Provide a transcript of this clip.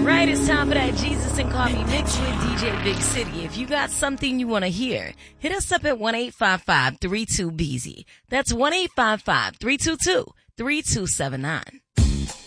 Right, it's time for that Jesus and Coffee Mix with DJ Big City. If you got something you want to hear, hit us up at 1-855-32-BEEZY. That's 1-855-322-3279.